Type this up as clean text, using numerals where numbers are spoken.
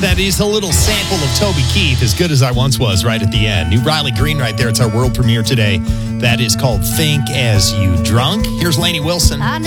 That is a little sample of Toby Keith, As Good As I Once Was, right at the end. New Riley Green right there. It's our world premiere today. That is called Think As You Drunk. Here's Lainey Wilson.